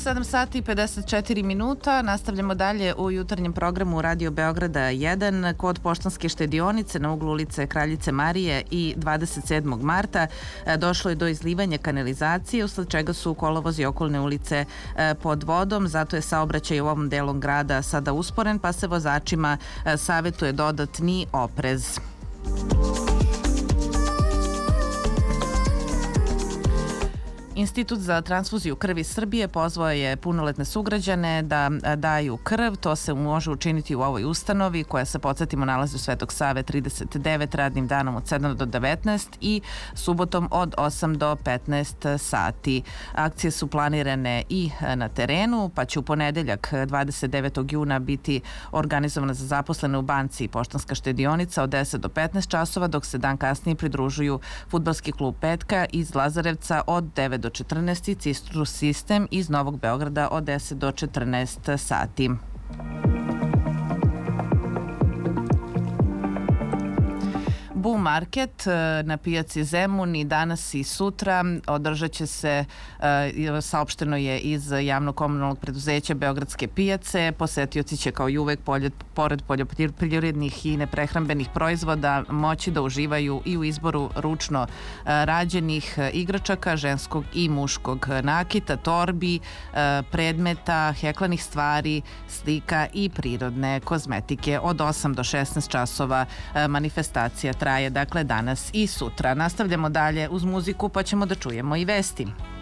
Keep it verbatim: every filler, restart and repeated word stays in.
sedam sati i pedeset četiri minuta. Nastavljamo dalje u jutarnjem programu Radio Beograda jedan. Kod Poštanske štedionice na uglu ulice Kraljice Marije i dvadeset sedmog marta došlo je do izlivanja kanalizacije, usled čega su kolovozi okolne ulice pod vodom. Zato je saobraćaj u ovom delom grada sada usporen, pa se vozačima savetuje dodatni oprez. Institut za transfuziju krvi Srbije pozvao je punoletne sugrađane da daju krv. To se može učiniti u ovoj ustanovi koja se, podsjetimo, nalazi u Svetog Save trideset devet, radnim danom od sedam do devetnaest i subotom od osam do petnaest sati. Akcije su planirane i na terenu, pa će u ponedeljak dvadeset devetog juna biti organizovana za zaposlene u banci Poštanska štedionica od deset do petnaest časova, dok se dan kasnije pridružuju fudbalski klub Petka iz Lazarevca od devet do četrnaest i Citrus Sistem iz Novog Beograda od deset do četrnaest sati. Bu Market na pijaci Zemun i danas i sutra održat će se, saopšteno je iz javnog komunalnog preduzeća Beogradske pijace. Posetioci će kao i uvek pored poljoprivrednih i neprehrambenih proizvoda moći da uživaju i u izboru ručno rađenih igračaka ženskog i muškog nakita, torbi, predmeta, heklanih stvari, slika i prirodne kozmetike. Od osam do šesnaest časova manifestacija traje, dakle, danas i sutra. Nastavljamo dalje uz muziku, pa ćemo da čujemo i vesti.